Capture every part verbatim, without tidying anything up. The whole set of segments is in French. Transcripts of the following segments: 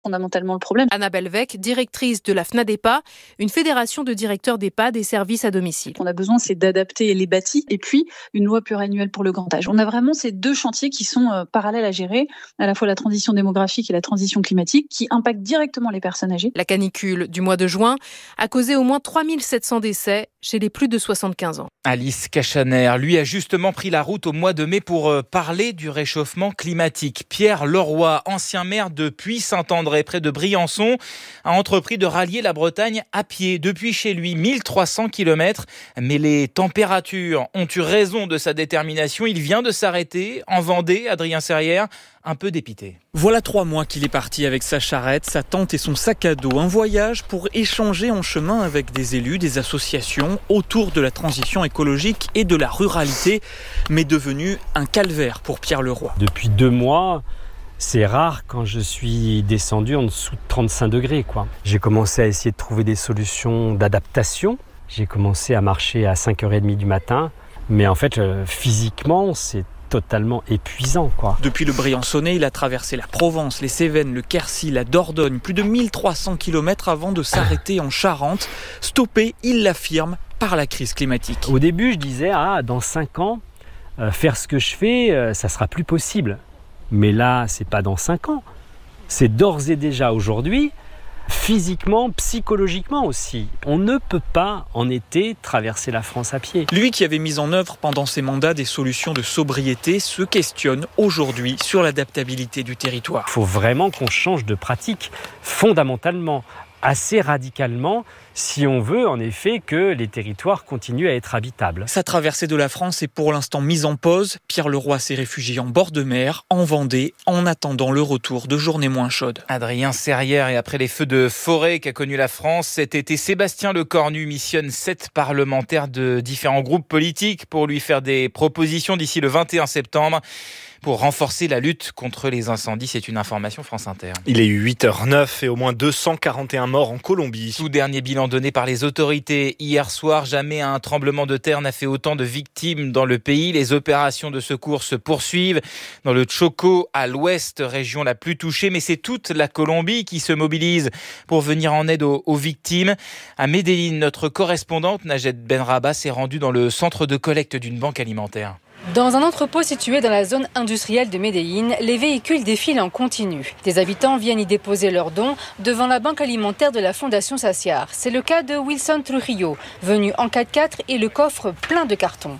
fondamentalement le problème. Anna Belvec, directrice de la FNADEPA, une fédération de directeurs d'EHPAD et services à domicile. Ce qu'on a besoin, c'est d'adapter les bâtis et puis une loi pluriannuelle pour le grand âge. On a vraiment ces deux chantiers qui sont euh, parallèles à gérer, à la fois la transition démographique et la transition climatique, qui impactent directement les personnes âgées. La canicule du mois de juin a causé au moins trois mille sept cents décès chez les plus de soixante-quinze ans. Alice Cachaner, lui, a justement pris la route au mois de mai pour euh, parler du réchauffement climatique. Pierre Leroy, ancien maire de Puy-Saint-André, près de Briançon, a entrepris de rallier la Bretagne à pied depuis chez lui, mille trois cents kilomètres. Mais les températures ont eu raison de sa détermination. Il vient de s'arrêter en Vendée, Adrien Serrière, un peu dépité. Voilà trois mois qu'il est parti avec sa charrette, sa tente et son sac à dos. Un voyage pour échanger en chemin avec des élus, des associations autour de la transition écologique et de la ruralité, mais devenu un calvaire pour Pierre Leroy. Depuis deux mois, c'est rare quand je suis descendu en dessous de trente-cinq degrés, quoi. J'ai commencé à essayer de trouver des solutions d'adaptation. J'ai commencé à marcher à cinq heures trente du matin, mais en fait, euh, physiquement, c'est totalement épuisant, quoi. Depuis le Briançonnais, il a traversé la Provence, les Cévennes, le Quercy, la Dordogne, plus de mille trois cents kilomètres avant de s'arrêter en Charente. Stoppé, il l'affirme, par la crise climatique. Au début, je disais, ah, dans cinq ans, euh, faire ce que je fais, euh, ça sera plus possible. Mais là, c'est pas dans cinq ans. C'est d'ores et déjà aujourd'hui, physiquement, psychologiquement aussi. On ne peut pas, en été, traverser la France à pied. Lui qui avait mis en œuvre pendant ses mandats des solutions de sobriété se questionne aujourd'hui sur l'adaptabilité du territoire. Il faut vraiment qu'on change de pratique fondamentalement, assez radicalement, si on veut en effet que les territoires continuent à être habitables. Sa traversée de la France est pour l'instant mise en pause. Pierre Leroy s'est réfugié en bord de mer, en Vendée, en attendant le retour de journées moins chaudes. Adrien Serrière, et après les feux de forêt qu'a connu la France cet été, Sébastien Lecornu missionne sept parlementaires de différents groupes politiques pour lui faire des propositions d'ici le vingt et un septembre. Pour renforcer la lutte contre les incendies. C'est une information France Inter. Il est huit heures neuf et au moins deux cent quarante et un morts en Colombie. Tout dernier bilan donné par les autorités hier soir. Jamais un tremblement de terre n'a fait autant de victimes dans le pays. Les opérations de secours se poursuivent dans le Chocó, à l'ouest, région la plus touchée. Mais c'est toute la Colombie qui se mobilise pour venir en aide aux, aux victimes. À Medellín, notre correspondante Najed Benrabah s'est rendue dans le centre de collecte d'une banque alimentaire. Dans un entrepôt situé dans la zone industrielle de Medellín, les véhicules défilent en continu. Des habitants viennent y déposer leurs dons devant la banque alimentaire de la Fondation Saciar. C'est le cas de Wilson Trujillo, venu en quatre-quatre et le coffre plein de cartons.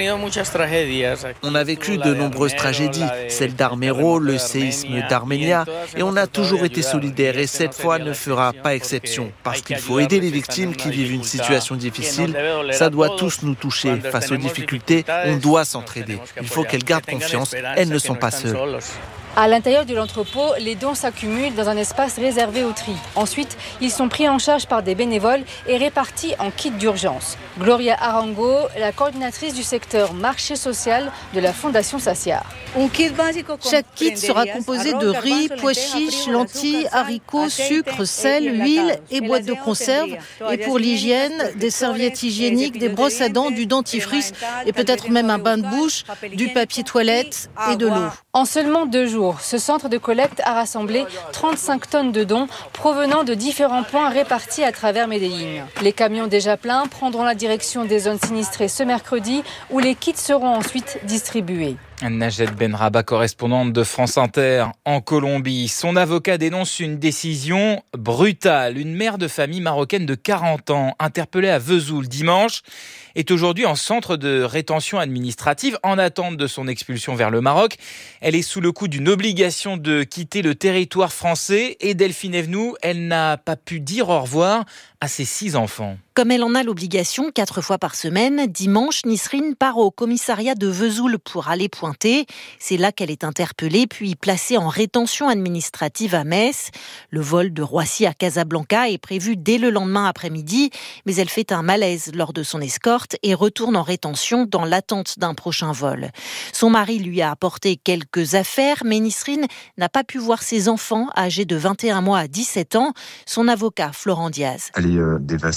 On a vécu de nombreuses tragédies, celle d'Armero, le séisme d'Arménia, et on a toujours été solidaires et cette fois ne fera pas exception. Parce qu'il faut aider les victimes qui vivent une situation difficile, ça doit tous nous toucher. Face aux difficultés, on doit s'entraider. Il faut qu'elles gardent confiance, elles ne sont pas seules. À l'intérieur de l'entrepôt, les dons s'accumulent dans un espace réservé au tri. Ensuite, ils sont pris en charge par des bénévoles et répartis en kits d'urgence. Gloria Arango, la coordinatrice du secteur marché social de la Fondation Saciar. Chaque kit sera composé de riz, pois chiches, lentilles, haricots, sucre, sel, huile et boîtes de conserve. Et pour l'hygiène, des serviettes hygiéniques, des brosses à dents, du dentifrice et peut-être même un bain de bouche, du papier toilette et de l'eau. En seulement deux jours, ce centre de collecte a rassemblé trente-cinq tonnes de dons provenant de différents points répartis à travers Medellín. Les camions déjà pleins prendront la direction des zones sinistrées ce mercredi où les kits seront ensuite distribués. Najed Benrabah, correspondante de France Inter en Colombie. Son avocat dénonce une décision brutale. Une mère de famille marocaine de quarante ans, interpellée à Vesoul dimanche, est aujourd'hui en centre de rétention administrative en attente de son expulsion vers le Maroc. Elle est sous le coup d'une obligation de quitter le territoire français et Delphine Evenou, elle n'a pas pu dire au revoir à ses six enfants. Comme elle en a l'obligation quatre fois par semaine, dimanche, Nisrine part au commissariat de Vesoul pour aller pointer. C'est là qu'elle est interpellée, puis placée en rétention administrative à Metz. Le vol de Roissy à Casablanca est prévu dès le lendemain après-midi, mais elle fait un malaise lors de son escorte et retourne en rétention dans l'attente d'un prochain vol. Son mari lui a apporté quelques affaires, mais Nisrine n'a pas pu voir ses enfants âgés de vingt et un mois à dix-sept ans. Son avocat, Florent Diaz. Elle est euh, dévastée.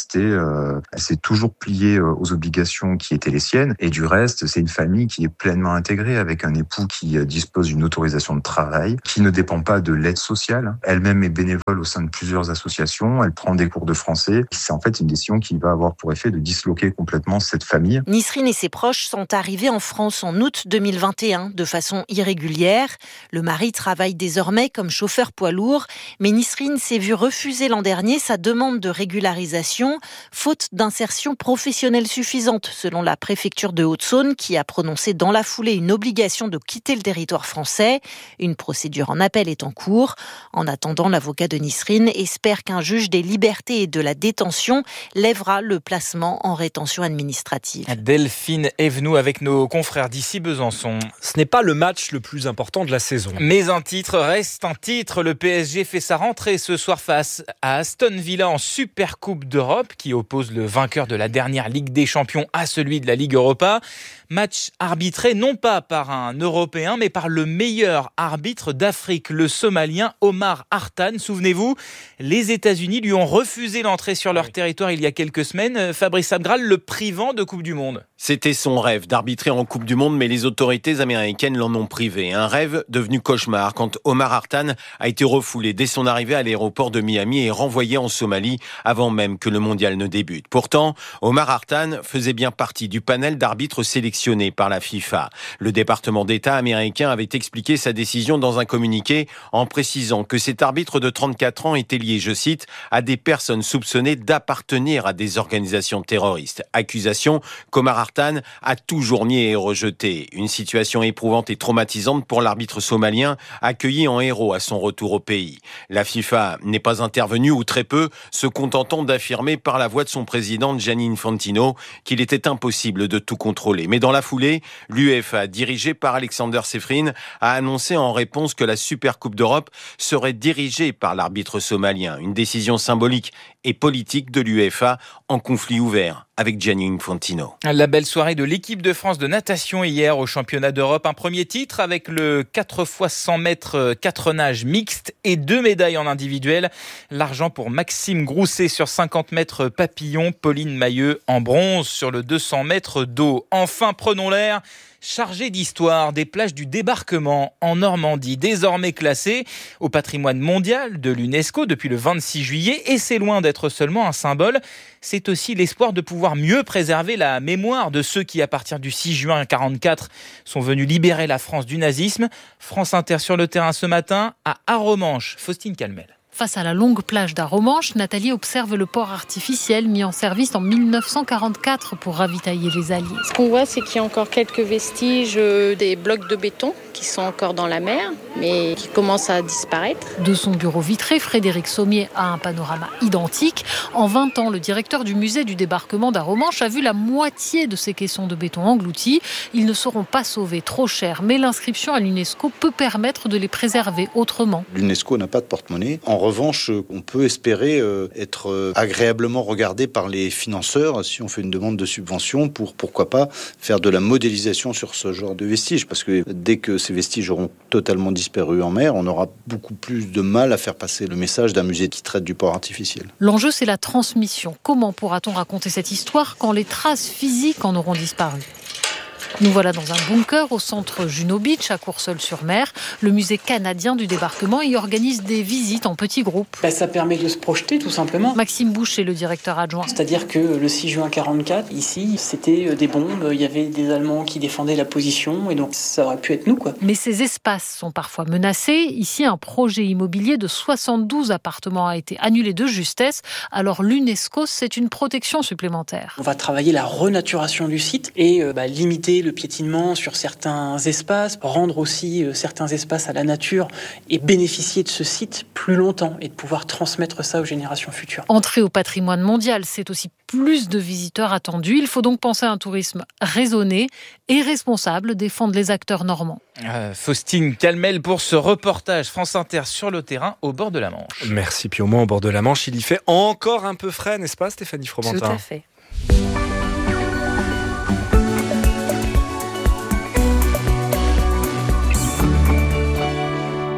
euh, elle s'est toujours pliée aux obligations qui étaient les siennes. Et du reste, c'est une famille qui est pleinement intégrée avec un époux qui dispose d'une autorisation de travail, qui ne dépend pas de l'aide sociale. Elle-même est bénévole au sein de plusieurs associations. Elle prend des cours de français. C'est en fait une décision qui va avoir pour effet de disloquer complètement cette famille. Nisrine et ses proches sont arrivés en France en août deux mille vingt et un de façon irrégulière. Le mari travaille désormais comme chauffeur poids lourd, mais Nisrine s'est vue refuser l'an dernier sa demande de régularisation, faute d'insertion professionnelle suffisante, selon la préfecture de Haute-Saône, qui a prononcé dans la foulée une obligation de quitter le territoire français. Une procédure en appel est en cours. En attendant, l'avocat de Nisrine espère qu'un juge des libertés et de la détention lèvera le placement en rétention administrative. Delphine Evenou avec nos confrères d'ici Besançon. Ce n'est pas le match le plus important de la saison. Mais un titre reste un titre. Le P S G fait sa rentrée ce soir face à Aston Villa en Super Coupe d'Europe qui oppose le vainqueur de la dernière Ligue des Champions à celui de la Ligue Europa. Match arbitré non pas par un Européen mais par le meilleur arbitre d'Afrique, le Somalien Omar Hartan. Souvenez-vous, les États-Unis lui ont refusé l'entrée sur leur territoire il y a quelques semaines. Fabrice Abgral le privant de Coupe du Monde. C'était son rêve d'arbitrer en Coupe du Monde, mais les autorités américaines l'en ont privé. Un rêve devenu cauchemar quand Omar Hartan a été refoulé dès son arrivée à l'aéroport de Miami et renvoyé en Somalie avant même que le mondial ne débute. Pourtant, Omar Hartan faisait bien partie du panel d'arbitres sélectionnés par la FIFA. Le département d'État américain avait expliqué sa décision dans un communiqué en précisant que cet arbitre de trente-quatre ans était lié, je cite, à des personnes soupçonnées d'appartenir à des organisations terroristes. Accusation qu'Omar Hartan a toujours nié et rejeté. Une situation éprouvante et traumatisante pour l'arbitre somalien, accueilli en héros à son retour au pays. La FIFA n'est pas intervenue, ou très peu, se contentant d'affirmer par la voix de son président Gianni Infantino qu'il était impossible de tout contrôler. Mais dans la foulée, l'UEFA, dirigée par Alexander Sefrin, a annoncé en réponse que la Super Coupe d'Europe serait dirigée par l'arbitre somalien. Une décision symbolique et politique de l'UEFA en conflit ouvert avec Gianni Infantino. La belle soirée de l'équipe de France de natation hier au championnat d'Europe. Un premier titre avec le quatre fois cent mètres quatre nages mixte et deux médailles en individuel. L'argent pour Maxime Grousset sur cinquante mètres papillon, Pauline Mailleux en bronze sur le deux cents mètres d'eau. Enfin, prenons l'air. Chargé d'histoire des plages du débarquement en Normandie, désormais classées au patrimoine mondial de l'UNESCO depuis le vingt-six juillet. Et c'est loin d'être seulement un symbole, c'est aussi l'espoir de pouvoir mieux préserver la mémoire de ceux qui, à partir du six juin mille neuf cent quarante-quatre, sont venus libérer la France du nazisme. France Inter sur le terrain ce matin à Arromanches. Faustine Calmel. Face à la longue plage d'Arromanches, Nathalie observe le port artificiel mis en service en mille neuf cent quarante-quatre pour ravitailler les Alliés. Ce qu'on voit, c'est qu'il y a encore quelques vestiges des blocs de béton qui sont encore dans la mer, mais qui commencent à disparaître. De son bureau vitré, Frédéric Sommier a un panorama identique. En vingt ans, le directeur du musée du débarquement d'Arromanches a vu la moitié de ces caissons de béton engloutis. Ils ne seront pas sauvés, trop chers, mais l'inscription à l'UNESCO peut permettre de les préserver autrement. L'UNESCO n'a pas de porte-monnaie. En revanche, on peut espérer être agréablement regardé par les financeurs si on fait une demande de subvention pour, pourquoi pas, faire de la modélisation sur ce genre de vestiges. Parce que dès que ces vestiges auront totalement disparu en mer, on aura beaucoup plus de mal à faire passer le message d'un musée qui traite du port artificiel. L'enjeu, c'est la transmission. Comment pourra-t-on raconter cette histoire quand les traces physiques en auront disparu ? Nous voilà dans un bunker au centre Juno Beach, à Courseulles-sur-Mer. Le musée canadien du débarquement y organise des visites en petits groupes. Bah, ça permet de se projeter, tout simplement. Maxime Boucher, le directeur adjoint. C'est-à-dire que le six juin quarante-quatre, ici, c'était des bombes. Il y avait des Allemands qui défendaient la position, et donc ça aurait pu être nous, quoi. Mais ces espaces sont parfois menacés. Ici, un projet immobilier de soixante-douze appartements a été annulé de justesse. Alors l'UNESCO, c'est une protection supplémentaire. On va travailler la renaturation du site et euh, bah, limiter le piétinement sur certains espaces, rendre aussi euh, certains espaces à la nature et bénéficier de ce site plus longtemps et de pouvoir transmettre ça aux générations futures. Entrer au patrimoine mondial, c'est aussi plus de visiteurs attendus. Il faut donc penser à un tourisme raisonné et responsable, défendre les acteurs normands. Euh, Faustine Calmel pour ce reportage France Inter sur le terrain au bord de la Manche. Merci, puis au moins au bord de la Manche, il y fait encore un peu frais, n'est-ce pas Stéphanie Fromentin ? Tout à fait.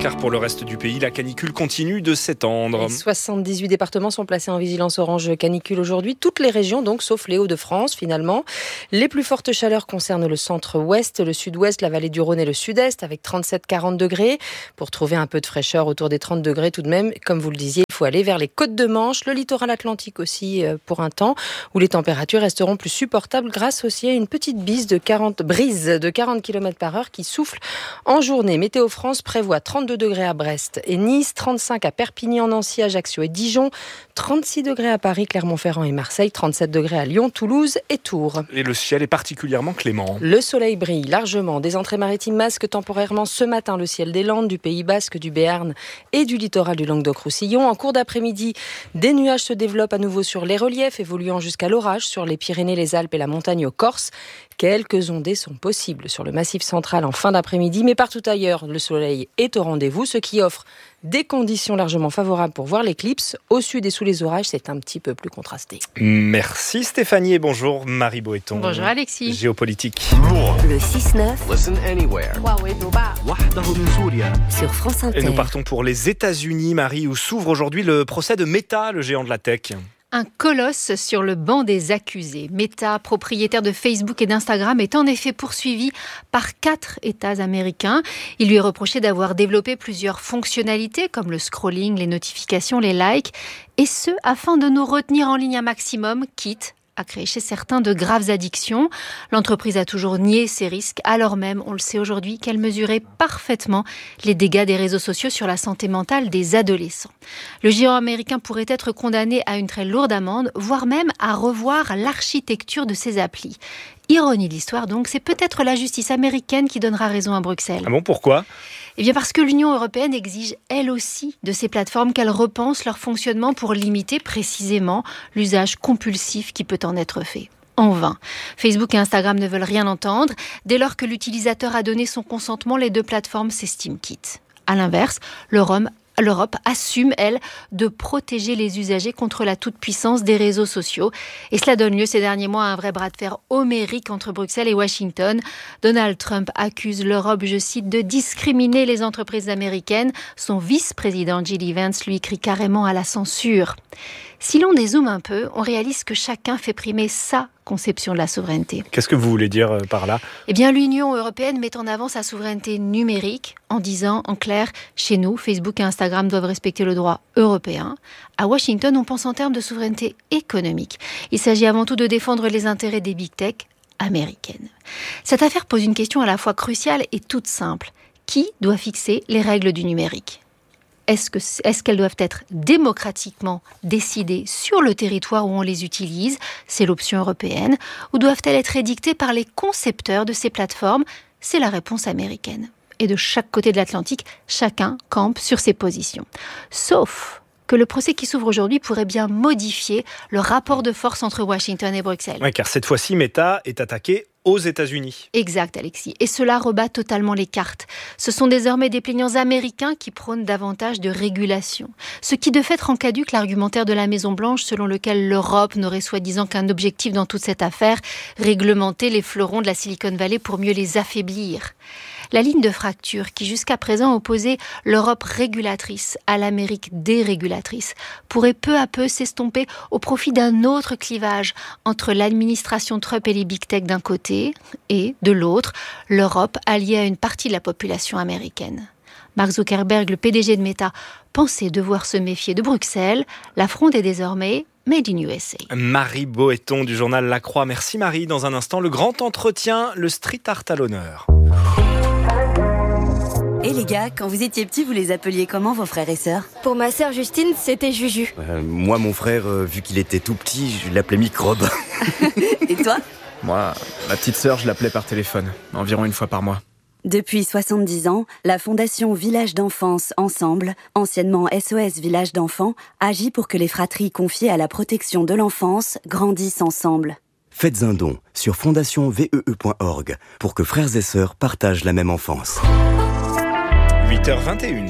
car pour le reste du pays, la canicule continue de s'étendre. soixante-dix-huit départements sont placés en vigilance orange canicule aujourd'hui. Toutes les régions, donc, sauf les Hauts-de-France, finalement. Les plus fortes chaleurs concernent le centre-ouest, le sud-ouest, la vallée du Rhône et le sud-est, avec trente-sept à quarante degrés. Pour trouver un peu de fraîcheur autour des trente degrés tout de même, comme vous le disiez, il faut aller vers les côtes de Manche, le littoral atlantique aussi pour un temps, où les températures resteront plus supportables grâce aussi à une petite bise de quarante, brise de quarante kilomètres par heure qui souffle en journée. Météo France prévoit trente-deux degrés à Brest et Nice, trente-cinq à Perpignan, Nancy, Ajaccio et Dijon, trente-six degrés à Paris, Clermont-Ferrand et Marseille, trente-sept degrés à Lyon, Toulouse et Tours. Et le ciel est particulièrement clément. Le soleil brille largement. Des entrées maritimes masquent temporairement ce matin le ciel des Landes, du Pays Basque, du Béarn et du littoral du Languedoc-Roussillon. En cours d'après-midi, des nuages se développent à nouveau sur les reliefs, évoluant jusqu'à l'orage sur les Pyrénées, les Alpes et la montagne Corse. Quelques ondées sont possibles sur le massif central en fin d'après-midi, mais partout ailleurs, le soleil est au rendez-vous, ce qui offre des conditions largement favorables pour voir l'éclipse. Au sud et sous les orages, c'est un petit peu plus contrasté. Merci Stéphanie et bonjour Marie Boéton. Bonjour Alexis. Géopolitique. Le six neuf. Listen anywhere. Sur France Inter. Et nous partons pour les États-Unis, Marie, où s'ouvre aujourd'hui le procès de Meta, le géant de la tech. Un colosse sur le banc des accusés. Meta, propriétaire de Facebook et d'Instagram, est en effet poursuivi par quatre États américains. Il lui est reproché d'avoir développé plusieurs fonctionnalités comme le scrolling, les notifications, les likes, et ce afin de nous retenir en ligne un maximum, quitte à créer chez certains de graves addictions. L'entreprise a toujours nié ces risques, alors même, on le sait aujourd'hui, qu'elle mesurait parfaitement les dégâts des réseaux sociaux sur la santé mentale des adolescents. Le géant américain pourrait être condamné à une très lourde amende, voire même à revoir l'architecture de ses applis. Ironie de l'histoire donc, c'est peut-être la justice américaine qui donnera raison à Bruxelles. Ah bon, pourquoi ? Eh bien parce que l'Union européenne exige elle aussi de ces plateformes qu'elles repensent leur fonctionnement pour limiter précisément l'usage compulsif qui peut en être fait. En vain. Facebook et Instagram ne veulent rien entendre. Dès lors que l'utilisateur a donné son consentement, les deux plateformes s'estiment quittes. À l'inverse, l'Europe L'Europe assume, elle, de protéger les usagers contre la toute-puissance des réseaux sociaux. Et cela donne lieu ces derniers mois à un vrai bras de fer homérique entre Bruxelles et Washington. Donald Trump accuse l'Europe, je cite, de discriminer les entreprises américaines. Son vice-président J D Vance lui crie carrément à la censure. Si l'on dézoome un peu, on réalise que chacun fait primer sa conception de la souveraineté. Qu'est-ce que vous voulez dire par là ? Eh bien, l'Union européenne met en avant sa souveraineté numérique en disant, en clair, chez nous, Facebook et Instagram doivent respecter le droit européen. À Washington, on pense en termes de souveraineté économique. Il s'agit avant tout de défendre les intérêts des big tech américaines. Cette affaire pose une question à la fois cruciale et toute simple. Qui doit fixer les règles du numérique ? Est-ce que, est-ce qu'elles doivent être démocratiquement décidées sur le territoire où on les utilise ? C'est l'option européenne. Ou doivent-elles être édictées par les concepteurs de ces plateformes ? C'est la réponse américaine. Et de chaque côté de l'Atlantique, chacun campe sur ses positions. Sauf que le procès qui s'ouvre aujourd'hui pourrait bien modifier le rapport de force entre Washington et Bruxelles. Oui, car cette fois-ci, Meta est attaqué aux États-Unis. Exact, Alexis. Et cela rebat totalement les cartes. Ce sont désormais des plaignants américains qui prônent davantage de régulation. Ce qui de fait rend caduque l'argumentaire de la Maison-Blanche selon lequel l'Europe n'aurait soi-disant qu'un objectif dans toute cette affaire, réglementer les fleurons de la Silicon Valley pour mieux les affaiblir. La ligne de fracture qui jusqu'à présent opposait l'Europe régulatrice à l'Amérique dérégulatrice pourrait peu à peu s'estomper au profit d'un autre clivage entre l'administration Trump et les big tech d'un côté et, de l'autre, l'Europe alliée à une partie de la population américaine. Mark Zuckerberg, le P D G de Meta, pensait devoir se méfier de Bruxelles. La fronde est désormais Made in U S A. Marie Boéton du journal La Croix. Merci Marie. Dans un instant, le grand entretien, le street art à l'honneur. Et les gars, quand vous étiez petits, vous les appeliez comment vos frères et sœurs ? Pour ma sœur Justine, c'était Juju. Euh, moi, mon frère, euh, vu qu'il était tout petit, je l'appelais Microbe. Et toi ? Moi, ma petite sœur, je l'appelais par téléphone, environ une fois par mois. Depuis soixante-dix ans, la Fondation Village d'Enfance Ensemble, anciennement S O S Village d'Enfants, agit pour que les fratries confiées à la protection de l'enfance grandissent ensemble. Faites un don sur fondation v e e point org pour que frères et sœurs partagent la même enfance. huit heures vingt et une.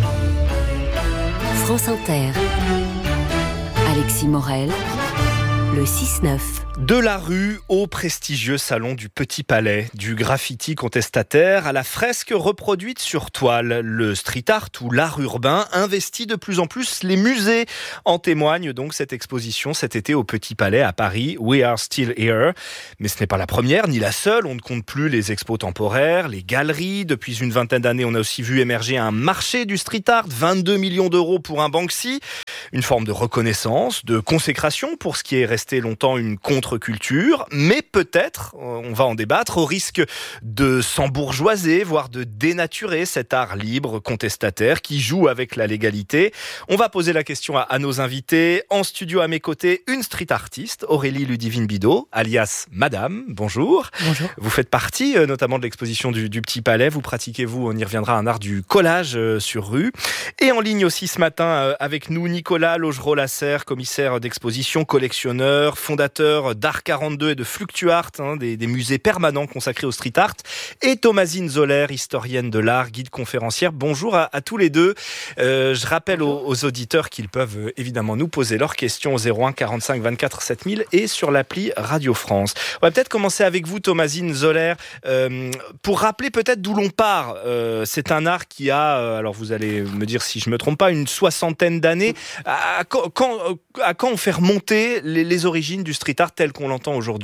France Inter. Alexis Morel, Le six neuf. De la rue au prestigieux salon du Petit Palais, du graffiti contestataire à la fresque reproduite sur toile, le street art ou l'art urbain investit de plus en plus les musées. En témoigne donc cette exposition cet été au Petit Palais à Paris, We Are Still Here. Mais ce n'est pas la première ni la seule, on ne compte plus les expos temporaires, les galeries. Depuis une vingtaine d'années, on a aussi vu émerger un marché du street art, vingt-deux millions d'euros pour un Banksy. Une forme de reconnaissance, de consécration pour ce qui est resté longtemps une contre-culture, mais peut-être, on va en débattre, au risque de s'embourgeoiser, voire de dénaturer cet art libre, contestataire, qui joue avec la légalité. On va poser la question à, à nos invités. En studio à mes côtés, une street artiste, Aurélie Ludivine Bidot, alias Madame. Bonjour. Bonjour. Vous faites partie euh, notamment de l'exposition du, du Petit Palais. Vous pratiquez, vous, on y reviendra, un art du collage euh, sur rue. Et en ligne aussi ce matin euh, avec nous, Nicolas Laugereau-Lasserre, commissaire d'exposition, collectionneur, fondateur d'Art quarante-deux et de Fluctuart, hein, des, des musées permanents consacrés au street art, et Thomasine Zoller, historienne de l'art, guide conférencière. Bonjour à, à tous les deux. Euh, je rappelle aux, aux auditeurs qu'ils peuvent euh, évidemment nous poser leurs questions au zéro un quarante-cinq vingt-quatre sept mille et sur l'appli Radio France. On va peut-être commencer avec vous, Thomasine Zoller, euh, pour rappeler peut-être d'où l'on part. Euh, c'est un art qui a, euh, alors vous allez me dire si je me trompe pas, une soixantaine d'années. À, à, quand, à quand on fait remonter les, les origines du street art tel qu'on l'entend aujourd'hui ?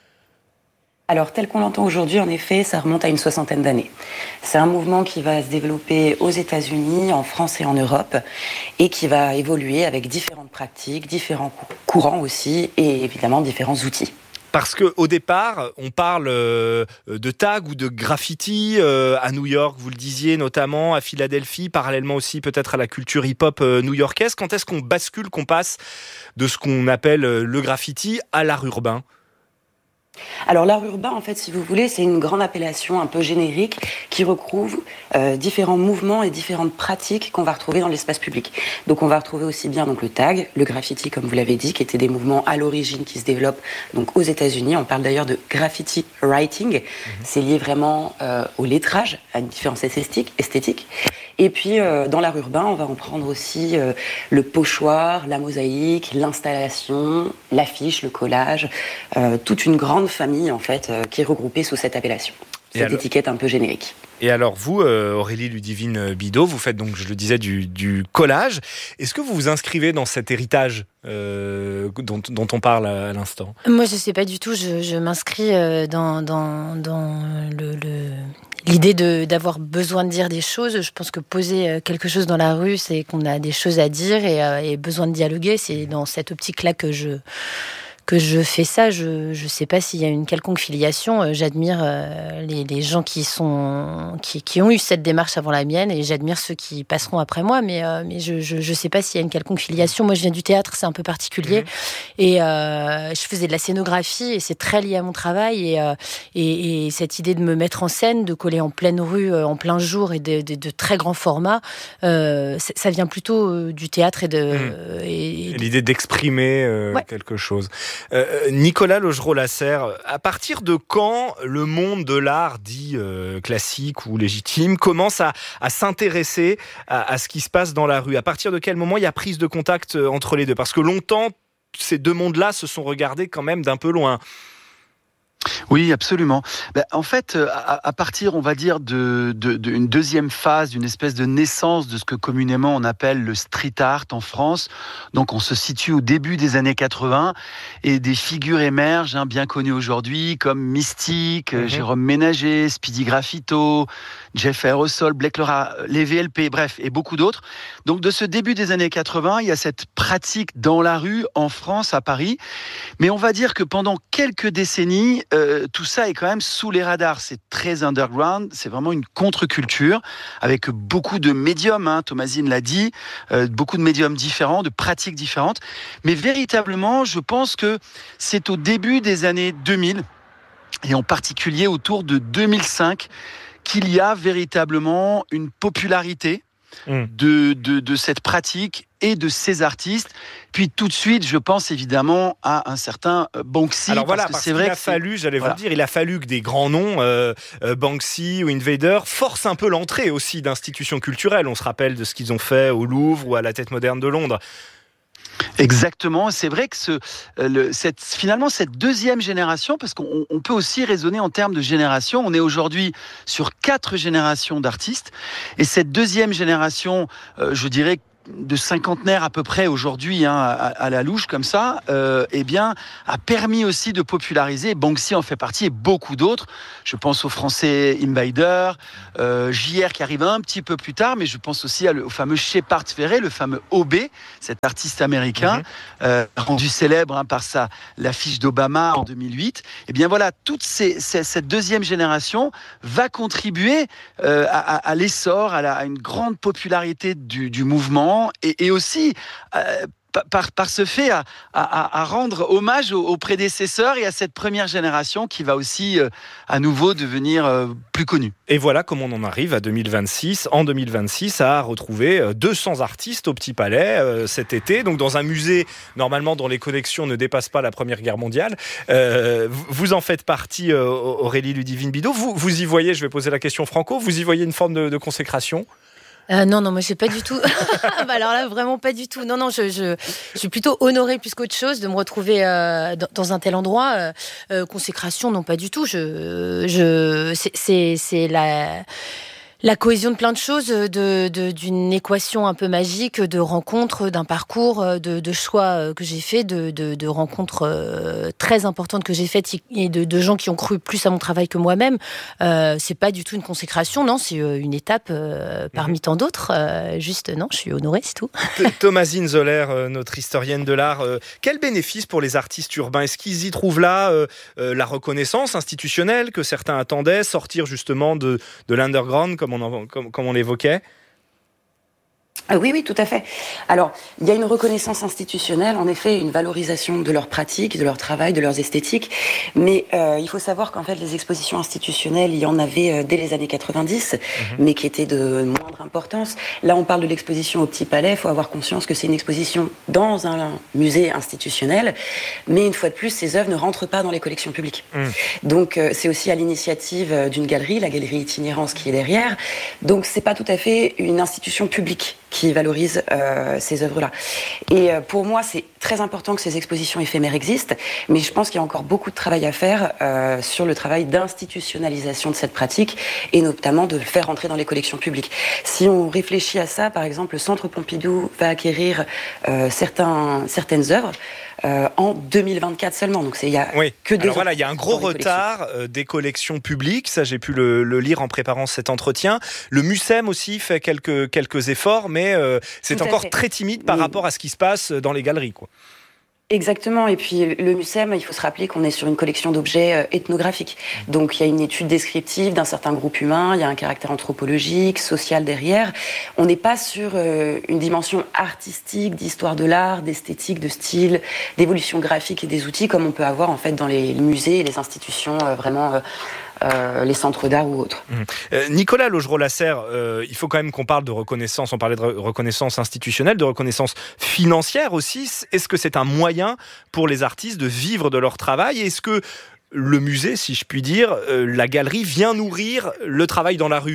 Alors, tel qu'on l'entend aujourd'hui, en effet, ça remonte à une soixantaine d'années. C'est un mouvement qui va se développer aux États-Unis, en France et en Europe, et qui va évoluer avec différentes pratiques, différents courants aussi, et évidemment différents outils. Parce qu'au départ, on parle euh, de tag ou de graffiti euh, à New York, vous le disiez, notamment à Philadelphie, parallèlement aussi peut-être à la culture hip-hop euh, new-yorkaise. Quand est-ce qu'on bascule, qu'on passe de ce qu'on appelle euh, le graffiti à l'art urbain ? Alors l'art urbain, en fait, si vous voulez, c'est une grande appellation un peu générique qui recouvre euh, différents mouvements et différentes pratiques qu'on va retrouver dans l'espace public. Donc on va retrouver aussi bien donc, le tag, le graffiti, comme vous l'avez dit, qui étaient des mouvements à l'origine qui se développent donc, aux États-Unis. On parle d'ailleurs de graffiti writing. Mmh. C'est lié vraiment euh, au lettrage, à une différence esthétique. esthétique. Et puis, euh, dans l'art urbain, on va en prendre aussi euh, le pochoir, la mosaïque, l'installation, l'affiche, le collage, euh, toute une grande famille, en fait, euh, qui est regroupée sous cette appellation, cette alors, étiquette un peu générique. Et alors, vous, euh, Aurélie Ludivine Bidot, vous faites donc, je le disais, du, du collage. Est-ce que vous vous inscrivez dans cet héritage euh, dont, dont on parle à, à l'instant ? Moi, je ne sais pas du tout. Je, je m'inscris euh, dans, dans, dans le... le... L'idée de, d'avoir besoin de dire des choses, je pense que poser quelque chose dans la rue, c'est qu'on a des choses à dire et, euh, et besoin de dialoguer. C'est dans cette optique-là que je, que je fais ça. Je ne sais pas s'il y a une quelconque filiation. J'admire euh, les, les gens qui, sont, qui, qui ont eu cette démarche avant la mienne et j'admire ceux qui passeront après moi. Mais, euh, mais je ne sais pas s'il y a une quelconque filiation. Moi, je viens du théâtre, c'est un peu particulier. Mmh. Et euh, je faisais de la scénographie et c'est très lié à mon travail. Et, euh, et, et cette idée de me mettre en scène, de coller en pleine rue, en plein jour et de, de, de très grands formats, euh, ça vient plutôt du théâtre et de... Mmh. Et, et l'idée d'exprimer euh, ouais. quelque chose. Euh, Nicolas Laugereau-Lasserre, à partir de quand le monde de l'art dit euh, classique ou légitime commence à, à s'intéresser à, à ce qui se passe dans la rue ? À partir de quel moment il y a prise de contact entre les deux ? Parce que longtemps, ces deux mondes-là se sont regardés quand même d'un peu loin. Oui, absolument. Ben, en fait, à, à partir, on va dire, de, de, de une deuxième phase, d'une espèce de naissance de ce que communément on appelle le street art en France. Donc, on se situe au début des années quatre-vingts et des figures émergent, hein, bien connues aujourd'hui, comme Mystique, mm-hmm. Jérôme Ménager, Speedy Graffito, Jeff Aerosol, Blake Laura, les V L P, bref, et beaucoup d'autres. Donc, de ce début des années quatre-vingts, il y a cette pratique dans la rue en France, à Paris. Mais on va dire que pendant quelques décennies, Euh, tout ça est quand même sous les radars. C'est très underground, c'est vraiment une contre-culture avec beaucoup de médiums, hein, Thomasine l'a dit, euh, beaucoup de médiums différents, de pratiques différentes. Mais véritablement, je pense que c'est au début des années deux mille, et en particulier autour de deux mille cinq, qu'il y a véritablement une popularité mmh. de, de, de cette pratique et de ces artistes. Puis tout de suite, je pense évidemment à un certain Banksy. Alors voilà, parce, parce que c'est qu'il vrai a que fallu, c'est... j'allais voilà. vous le dire, il a fallu que des grands noms, euh, euh, Banksy ou Invader, forcent un peu l'entrée aussi d'institutions culturelles. On se rappelle de ce qu'ils ont fait au Louvre ou à la Tête moderne de Londres. Exactement, c'est vrai que ce, le, cette, finalement cette deuxième génération, parce qu'on on peut aussi raisonner en termes de génération, on est aujourd'hui sur quatre générations d'artistes, et cette deuxième génération, euh, je dirais de cinquantenaires à peu près aujourd'hui, hein, à, à la louche comme ça, euh, eh bien, a permis aussi de populariser. Banksy en fait partie et beaucoup d'autres. Je pense au français Invader, euh, J R qui arrive un petit peu plus tard, mais je pense aussi à le, au fameux Shepard Fairey, le fameux O B, cet artiste américain, mm-hmm. euh, rendu célèbre hein, par sa l'affiche d'Obama en deux mille huit. Eh bien voilà, toute ces, ces, cette deuxième génération va contribuer euh, à, à l'essor, à, la, à une grande popularité du, du mouvement. Et, et aussi euh, par, par ce fait à, à, à rendre hommage aux, aux prédécesseurs et à cette première génération qui va aussi euh, à nouveau devenir euh, plus connue. Et voilà comment on en arrive à deux mille vingt-six. En deux mille vingt-six, à retrouver deux cents artistes au Petit Palais euh, cet été, donc dans un musée normalement dont les collections ne dépassent pas la Première Guerre mondiale. Euh, vous en faites partie, euh, Aurélie Ludivine-Bidot. Vous, vous y voyez, je vais poser la question Franco, vous y voyez une forme de, de consécration ? Euh, non, non, moi, j'ai pas du tout. bah alors là, vraiment pas du tout. Non, non, je, je, je suis plutôt honorée plus qu'autre chose de me retrouver euh, dans, dans un tel endroit. Euh, euh, consécration, non, pas du tout. Je, je, c'est, c'est, c'est la. La cohésion de plein de choses, de, de, d'une équation un peu magique, de rencontres, d'un parcours, de, de choix que j'ai fait, de, de, de rencontres très importantes que j'ai faites et de, de gens qui ont cru plus à mon travail que moi-même. Euh, c'est pas du tout une consécration, non, c'est une étape euh, parmi tant d'autres. Euh, juste, non, je suis honorée, c'est tout. Thomasine Zoller, notre historienne de l'art, euh, quel bénéfice pour les artistes urbains ? Est-ce qu'ils y trouvent là euh, euh, la reconnaissance institutionnelle que certains attendaient, sortir justement de, de l'underground comme Comme on, comme, comme on l'évoquait ? Ah oui, oui, tout à fait. Alors, il y a une reconnaissance institutionnelle, en effet, une valorisation de leurs pratiques, de leur travail, de leurs esthétiques. Mais euh, il faut savoir qu'en fait, les expositions institutionnelles, il y en avait euh, dès les années quatre-vingt-dix, mmh. mais qui étaient de moindre importance. Là, on parle de l'exposition au Petit Palais. Il faut avoir conscience que c'est une exposition dans un musée institutionnel. Mais une fois de plus, ces œuvres ne rentrent pas dans les collections publiques. Mmh. Donc, euh, c'est aussi à l'initiative d'une galerie, la galerie Itinérance, qui est derrière. Donc, c'est pas tout à fait une institution publique qui valorise euh, ces œuvres-là. Et euh, pour moi, c'est très important que ces expositions éphémères existent, mais je pense qu'il y a encore beaucoup de travail à faire euh, sur le travail d'institutionnalisation de cette pratique, et notamment de le faire rentrer dans les collections publiques. Si on réfléchit à ça, par exemple, le Centre Pompidou va acquérir euh, certains, certaines œuvres Euh, en deux mille vingt-quatre seulement, donc c'est il y a oui. que deux Alors ans. Voilà, il y a un gros retard euh, des collections publiques, ça j'ai pu le, le lire en préparant cet entretien. Le MUCEM aussi fait quelques quelques efforts, mais euh, c'est Tout encore très timide par oui. rapport à ce qui se passe dans les galeries, quoi. Exactement, et puis le MUCEM, il faut se rappeler qu'on est sur une collection d'objets ethnographiques. Donc il y a une étude descriptive d'un certain groupe humain, il y a un caractère anthropologique, social derrière. On n'est pas sur euh, une dimension artistique, d'histoire de l'art, d'esthétique, de style, d'évolution graphique et des outils comme on peut avoir en fait dans les musées et les institutions euh, vraiment... Euh, Euh, les centres d'art ou autres. Mmh. Euh, Nicolas Laugereau-Lasserre, euh, il faut quand même qu'on parle de reconnaissance, on parlait de re- reconnaissance institutionnelle, de reconnaissance financière aussi. Est-ce que c'est un moyen pour les artistes de vivre de leur travail ? Est-ce que le musée, si je puis dire, euh, la galerie vient nourrir le travail dans la rue ?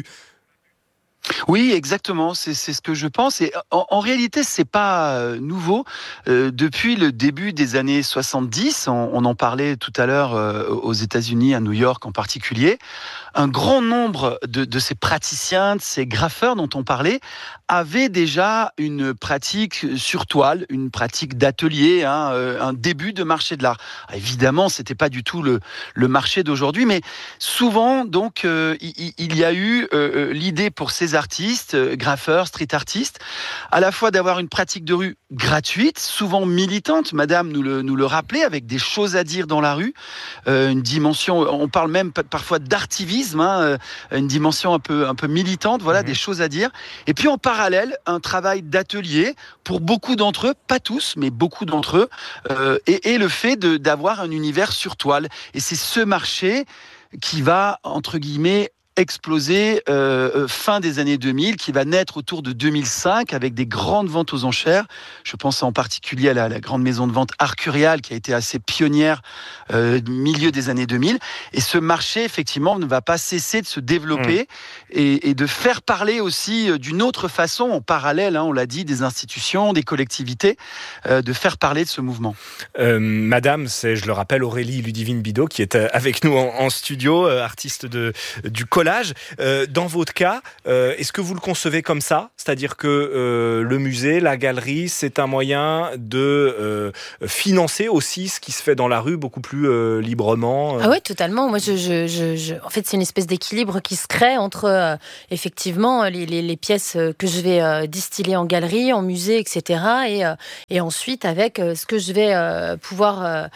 Oui, exactement, c'est, c'est ce que je pense. Et en, en réalité, c'est pas euh, nouveau. Euh, depuis le début des années soixante-dix, on, on en parlait tout à l'heure euh, aux États-Unis, à New York en particulier, un grand nombre de, de ces praticiens, de ces graffeurs dont on parlait, avaient déjà une pratique sur toile, une pratique d'atelier, hein, euh, un début de marché de l'art. Évidemment, c'était pas du tout le, le marché d'aujourd'hui, mais souvent, donc, euh, il, il y a eu euh, l'idée pour ces artistes, euh, graffeurs, street artistes, à la fois d'avoir une pratique de rue gratuite, souvent militante, madame nous le, nous le rappelait, avec des choses à dire dans la rue, euh, une dimension, on parle même parfois d'artivisme, hein, une dimension un peu, un peu militante, voilà, mmh. des choses à dire. Et puis en parallèle, un travail d'atelier pour beaucoup d'entre eux, pas tous, mais beaucoup d'entre eux, euh, et, et le fait de, d'avoir un univers sur toile. Et c'est ce marché qui va, entre guillemets, exploser euh, fin des années deux mille, qui va naître autour de deux mille cinq avec des grandes ventes aux enchères. Je pense en particulier à la, la grande maison de vente Arcurial qui a été assez pionnière euh, milieu des années deux mille. Et ce marché, effectivement, ne va pas cesser de se développer mmh. et, et de faire parler aussi euh, d'une autre façon, en parallèle, hein, on l'a dit, des institutions, des collectivités, euh, de faire parler de ce mouvement. Euh, madame, c'est, je le rappelle, Aurélie Ludivine Bidot qui est avec nous en, en studio, euh, artiste de, du collage. Euh, dans votre cas, euh, est-ce que vous le concevez comme ça ? C'est-à-dire que euh, le musée, la galerie, c'est un moyen de euh, financer aussi ce qui se fait dans la rue beaucoup plus euh, librement. Ah oui, totalement. Moi, je, je, je, je... En fait, c'est une espèce d'équilibre qui se crée entre euh, effectivement les, les, les pièces que je vais euh, distiller en galerie, en musée, et cetera. Et, euh, et ensuite, avec euh, ce que je vais euh, pouvoir euh,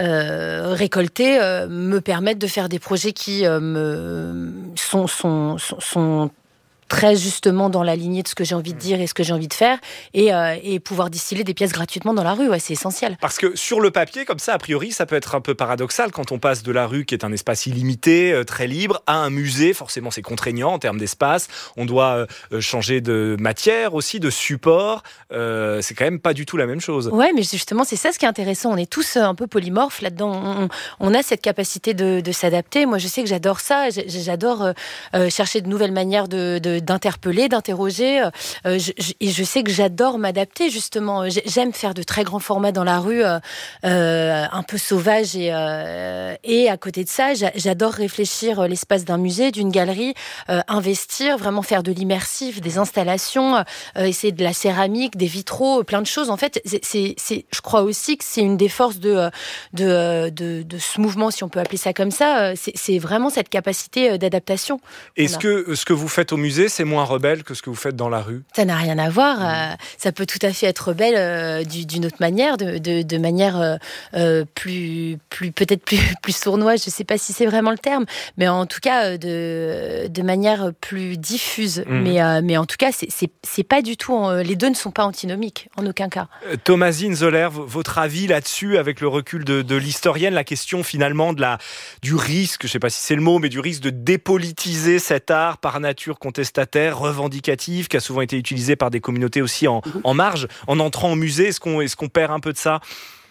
euh, récolter, euh, me permettre de faire des projets qui euh, me sont, sont, sont, sont très justement dans la lignée de ce que j'ai envie de dire et ce que j'ai envie de faire, et, euh, et pouvoir distiller des pièces gratuitement dans la rue, ouais, c'est essentiel. Parce que sur le papier, comme ça, a priori, ça peut être un peu paradoxal quand on passe de la rue, qui est un espace illimité, euh, très libre, à un musée. Forcément, c'est contraignant en termes d'espace. On doit euh, changer de matière aussi, de support. Euh, c'est quand même pas du tout la même chose. Ouais, mais justement, c'est ça ce qui est intéressant. On est tous un peu polymorphes là-dedans. On, on a cette capacité de, de s'adapter. Moi, je sais que j'adore ça. J'adore euh, chercher de nouvelles manières de, de d'interpeller, d'interroger. Euh, je, je, et je sais que j'adore m'adapter, justement. J'aime faire de très grands formats dans la rue, euh, euh, un peu sauvage. Et, euh, et à côté de ça, j'adore réfléchir l'espace d'un musée, d'une galerie, euh, investir, vraiment faire de l'immersif, des installations, euh, essayer de la céramique, des vitraux, plein de choses. En fait, c'est, c'est, c'est, je crois aussi que c'est une des forces de, de, de, de ce mouvement, si on peut appeler ça comme ça. C'est, c'est vraiment cette capacité d'adaptation. Est-ce que ce que vous faites au musée, c'est moins rebelle que ce que vous faites dans la rue ? Ça n'a rien à voir. Mmh. Euh, ça peut tout à fait être rebelle euh, d'une autre manière, de, de, de manière euh, euh, plus, plus, peut-être plus, plus sournoise, je ne sais pas si c'est vraiment le terme, mais en tout cas de, de manière plus diffuse. Mmh. Mais, euh, mais en tout cas, c'est, c'est, c'est pas du tout, euh, les deux ne sont pas antinomiques, en aucun cas. Thomasine Zoller, votre avis là-dessus, avec le recul de, de l'historienne, la question finalement de la, du risque, je ne sais pas si c'est le mot, mais du risque de dépolitiser cet art par nature contestataire, revendicatif, qui a souvent été utilisé par des communautés aussi en, en marge. En entrant au musée, est-ce qu'on, est-ce qu'on perd un peu de ça ?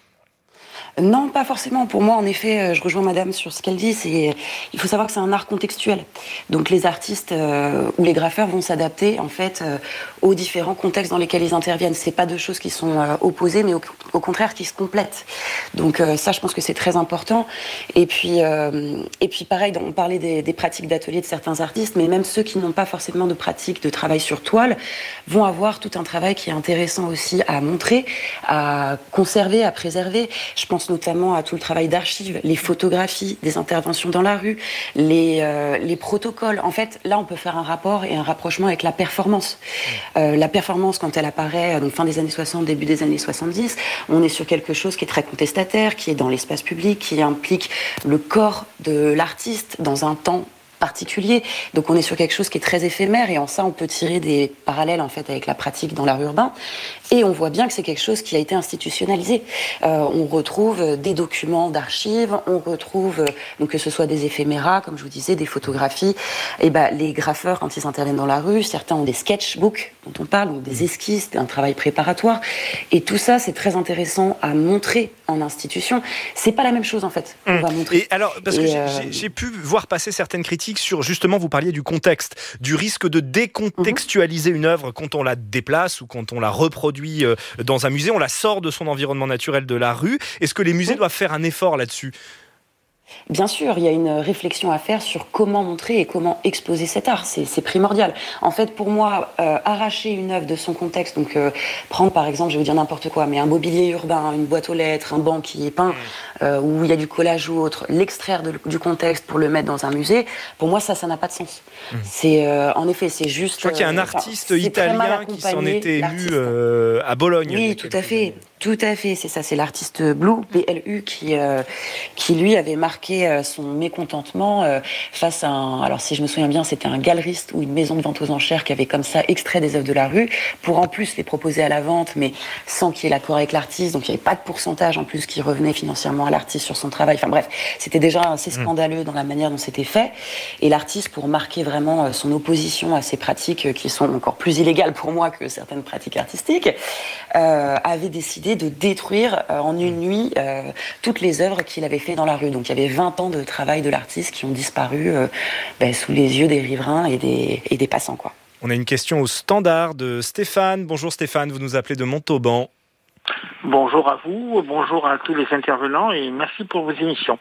Non, pas forcément. Pour moi, en effet, je rejoins madame sur ce qu'elle dit. C'est, il faut savoir que c'est un art contextuel. Donc les artistes euh, ou les graffeurs vont s'adapter en fait euh, aux différents contextes dans lesquels ils interviennent. C'est pas deux choses qui sont euh, opposées, mais au, au contraire qui se complètent. Donc euh, ça, je pense que c'est très important. Et puis, euh, et puis pareil, on parlait des, des pratiques d'atelier de certains artistes, mais même ceux qui n'ont pas forcément de pratique de travail sur toile vont avoir tout un travail qui est intéressant aussi à montrer, à conserver, à préserver. Je pense notamment à tout le travail d'archives, les photographies, des interventions dans la rue, les, euh, les protocoles. En fait, là, on peut faire un rapport et un rapprochement avec la performance. Euh, la performance, quand elle apparaît, donc fin des années soixante, début des années soixante-dix, on est sur quelque chose qui est très contestataire, qui est dans l'espace public, qui implique le corps de l'artiste dans un temps particulier. Donc on est sur quelque chose qui est très éphémère, et en ça on peut tirer des parallèles en fait avec la pratique dans l'art urbain, et on voit bien que c'est quelque chose qui a été institutionnalisé. Euh, on retrouve des documents d'archives, on retrouve donc que ce soit des éphéméras, comme je vous disais, des photographies. Et ben les graffeurs, quand ils interviennent dans la rue, certains ont des sketchbooks dont on parle, donc des esquisses, un travail préparatoire, et tout ça c'est très intéressant à montrer en institution. C'est pas la même chose en fait. On va montrer. Et alors, parce et que euh... j'ai, j'ai pu voir passer certaines critiques sur, justement, vous parliez du contexte, du risque de décontextualiser une œuvre quand on la déplace ou quand on la reproduit dans un musée, on la sort de son environnement naturel de la rue. Est-ce que les musées oui. doivent faire un effort là-dessus ? Bien sûr, il y a une réflexion à faire sur comment montrer et comment exposer cet art. C'est, c'est primordial. En fait, pour moi, euh, arracher une œuvre de son contexte, donc euh, prendre par exemple, je vais vous dire n'importe quoi, mais un mobilier urbain, une boîte aux lettres, un banc qui est peint, euh, où il y a du collage ou autre, l'extraire de, du contexte pour le mettre dans un musée, pour moi, ça, ça n'a pas de sens. Mmh. C'est, euh, en effet, c'est juste... Je crois qu'il y a un artiste euh, italien qui s'en était ému euh, à Bologne. Oui, tout à fait. Tout à fait, c'est ça, c'est l'artiste Blue, B L U, qui, euh, qui lui avait marqué marquer son mécontentement euh, face à un... Alors si je me souviens bien, c'était un galeriste ou une maison de vente aux enchères qui avait comme ça extrait des œuvres de la rue pour en plus les proposer à la vente, mais sans qu'il y ait l'accord avec l'artiste. Donc il n'y avait pas de pourcentage en plus qui revenait financièrement à l'artiste sur son travail. Enfin bref, c'était déjà assez scandaleux dans la manière dont c'était fait. Et l'artiste, pour marquer vraiment son opposition à ces pratiques qui sont encore plus illégales pour moi que certaines pratiques artistiques, euh, avait décidé de détruire euh, en une nuit euh, toutes les œuvres qu'il avait fait dans la rue. Donc il y avait vingt ans de travail de l'artiste qui ont disparu euh, ben, sous les yeux des riverains et des, et des passants, quoi. On a une question au standard de Stéphane. Bonjour Stéphane, vous nous appelez de Montauban. Bonjour à vous, bonjour à tous les intervenants et merci pour vos émissions.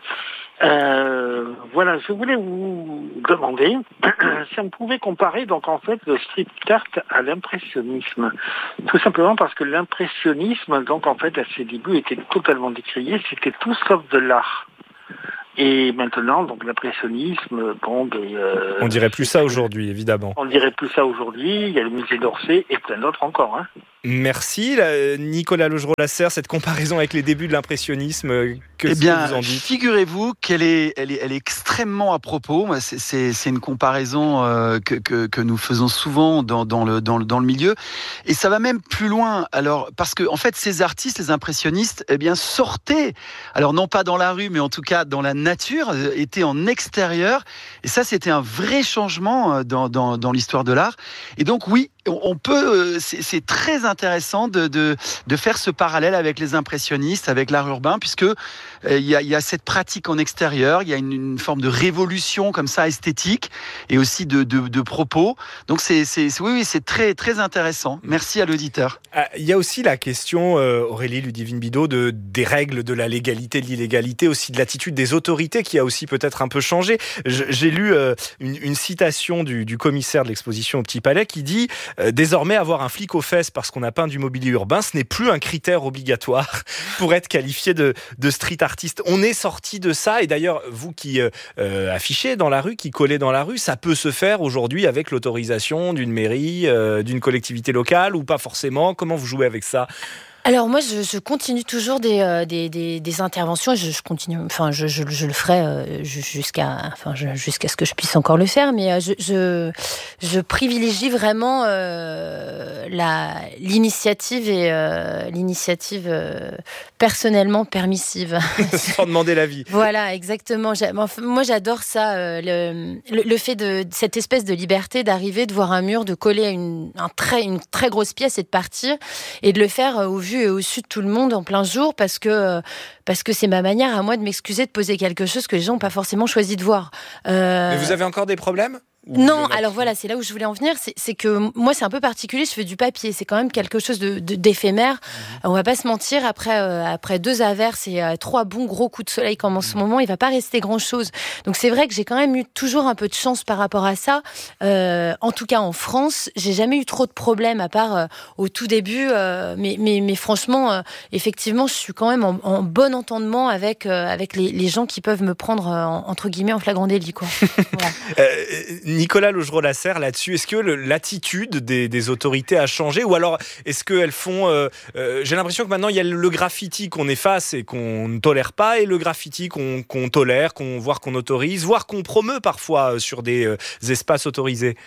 Euh, voilà, je voulais vous demander si on pouvait comparer donc en fait le street art à l'impressionnisme. Tout simplement parce que l'impressionnisme, donc en fait à ses débuts, était totalement décrié, c'était tout sauf de l'art. Et maintenant, donc l'impressionnisme, bon, ben, euh, on dirait plus ça aujourd'hui, évidemment. On dirait plus ça aujourd'hui. Il y a le musée d'Orsay et plein d'autres encore. Hein. Merci, là, Nicolas Legros-Lasserre, cette comparaison avec les débuts de l'impressionnisme, que, eh bien, que vous en dites ? Figurez-vous qu'elle est, elle est, elle est extrêmement à propos. C'est, c'est, c'est une comparaison euh, que, que, que nous faisons souvent dans, dans, le, dans, le, dans le milieu. Et ça va même plus loin. Alors, parce que en fait, ces artistes, les impressionnistes, eh bien, sortaient, alors non pas dans la rue, mais en tout cas dans la nature, étaient en extérieur. Et ça, c'était un vrai changement dans, dans, dans l'histoire de l'art. Et donc, oui, on peut, c'est, c'est très intéressant de, de, de faire ce parallèle avec les impressionnistes, avec l'art urbain, puisque euh, il y a, il y a cette pratique en extérieur, il y a une, une forme de révolution comme ça esthétique et aussi de, de, de propos. Donc c'est, c'est, c'est oui, oui, c'est très, très intéressant. Merci à l'auditeur. Ah, il y a aussi la question, euh, Aurélie Ludivine-Bidot, de, des règles de la légalité, de l'illégalité, aussi de l'attitude des autorités qui a aussi peut-être un peu changé. Je, j'ai lu euh, une, une citation du, du commissaire de l'exposition au Petit Palais qui dit euh, « Désormais, avoir un flic aux fesses parce qu'on a peint du mobilier urbain, ce n'est plus un critère obligatoire pour être qualifié de, de street artiste. » On est sorti de ça, et d'ailleurs, vous qui euh, affichez dans la rue, qui collez dans la rue, ça peut se faire aujourd'hui avec l'autorisation d'une mairie, euh, d'une collectivité locale, ou pas forcément. Comment vous jouez avec ça ? Alors moi, je, je continue toujours des, euh, des, des, des interventions. Je, je continue, enfin, je, je, je le ferai euh, jusqu'à, enfin, je, jusqu'à ce que je puisse encore le faire. Mais euh, je, je, je privilégie vraiment euh, la l'initiative et euh, l'initiative euh, personnellement permissive. Sans demander l'avis. Voilà, exactement. Moi, j'adore ça, euh, le, le, le fait de cette espèce de liberté d'arriver, de voir un mur, de coller une, un très, une très grosse pièce et de partir, et de le faire au vu et au su de tout le monde en plein jour, parce que parce que c'est ma manière à moi de m'excuser de poser quelque chose que les gens n'ont pas forcément choisi de voir. Euh... Mais vous avez encore des problèmes ? Non, alors voilà, c'est là où je voulais en venir. C'est, c'est que moi, c'est un peu particulier. Je fais du papier. C'est quand même quelque chose de, de, d'éphémère. Mmh. On va pas se mentir. Après, euh, après deux averses et euh, trois bons gros coups de soleil comme en ce moment, il va pas rester grand chose. Donc c'est vrai que j'ai quand même eu toujours un peu de chance par rapport à ça. Euh, en tout cas, en France, j'ai jamais eu trop de problèmes à part euh, au tout début. Euh, mais, mais, mais franchement, euh, effectivement, je suis quand même en, en bon entendement avec euh, avec les, les gens qui peuvent me prendre euh, entre guillemets en flagrant délit, quoi. Voilà. euh, Nicolas Legros-Lasserre, là-dessus, est-ce que le, l'attitude des, des autorités a changé, ou alors est-ce qu'elles font... Euh, euh, j'ai l'impression que maintenant, il y a le graffiti qu'on efface et qu'on ne tolère pas, et le graffiti qu'on, qu'on tolère, qu'on, voire qu'on autorise, voire qu'on promeut parfois sur des euh, espaces autorisés.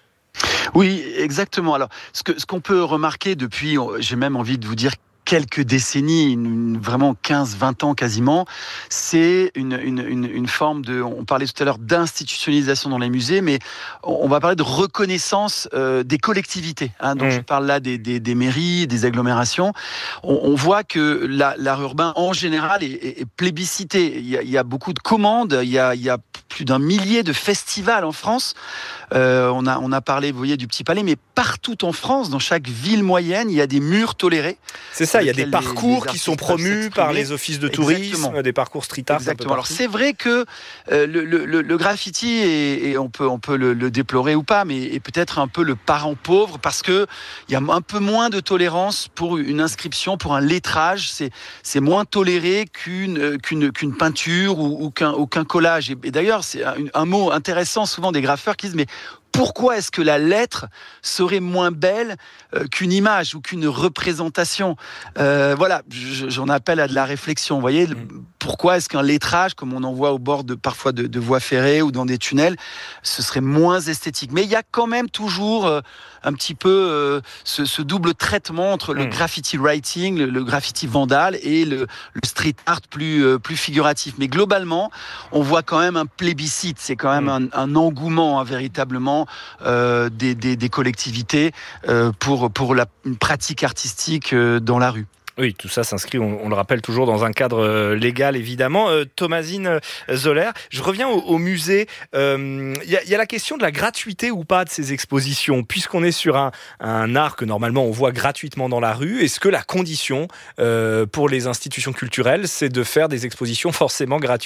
Oui, exactement. Alors, ce, que, ce qu'on peut remarquer depuis, j'ai même envie de vous dire, quelques décennies, une, vraiment quinze vingt ans quasiment, c'est une, une, une, une forme de, on parlait tout à l'heure d'institutionnalisation dans les musées, mais on va parler de reconnaissance euh, des collectivités. Hein, donc mmh. je parle là des, des, des mairies, des agglomérations. On, on voit que la, l'art urbain en général est, est, est plébiscité. Il y, a, il y a beaucoup de commandes, il y a, il y a plus d'un millier de festivals en France. Euh, on a, on a parlé, vous voyez, du Petit Palais, mais partout en France, dans chaque ville moyenne, il y a des murs tolérés. C'est ça, il y a des parcours les, les qui sont promus par les offices de tourisme, exactement. Des parcours street art. Exactement. Alors c'est vrai que euh, le, le, le graffiti, est, et on peut, on peut le, le déplorer ou pas, mais est peut-être un peu le parent pauvre, parce que il y a un peu moins de tolérance pour une inscription, pour un lettrage. C'est, c'est moins toléré qu'une, qu'une, qu'une peinture ou, ou, qu'un, ou qu'un collage. Et, et d'ailleurs, c'est un, un mot intéressant souvent des graffeurs qui disent mais pourquoi est-ce que la lettre serait moins belle euh, qu'une image ou qu'une représentation? euh, Voilà, j'en appelle à de la réflexion. Vous voyez, mmh. pourquoi est-ce qu'un lettrage, comme on en voit au bord de, parfois de, de voies ferrées ou dans des tunnels, ce serait moins esthétique? Mais il y a quand même toujours euh, un petit peu euh, ce, ce double traitement entre mmh. le graffiti writing, le, le graffiti vandal et le, le street art plus, euh, plus figuratif. Mais globalement, on voit quand même un plébiscite, c'est quand même mmh. un, un engouement hein, véritablement euh, des, des, des collectivités euh, pour, pour la, une pratique artistique euh, dans la rue. Oui, tout ça s'inscrit, on, on le rappelle, toujours dans un cadre euh, légal, évidemment. Euh, Thomasine Zoller, je reviens au, au musée. Il euh, y, y a la question de la gratuité ou pas de ces expositions. Puisqu'on est sur un, un art que normalement on voit gratuitement dans la rue, est-ce que la condition euh, pour les institutions culturelles, c'est de faire des expositions forcément gratuites ?